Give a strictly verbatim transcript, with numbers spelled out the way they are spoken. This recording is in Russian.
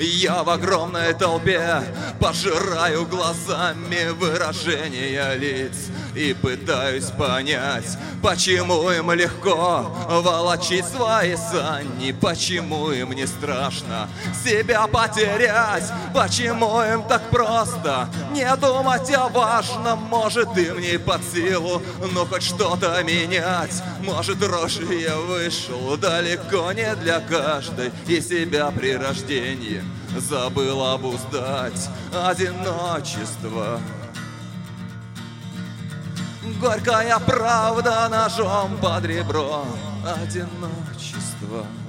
Я в огромной толпе пожираю глазами выражения лиц и пытаюсь понять, почему им легко волочить свои сани, почему им не страшно себя потерять, почему им так просто не думать о важном. Может, им не под силу, но хоть что-то менять. Может, рожь я вышел далеко не для каждой, и себя при рождении забыл обуздать одиночество. Горькая правда ножом под ребро, одиночество.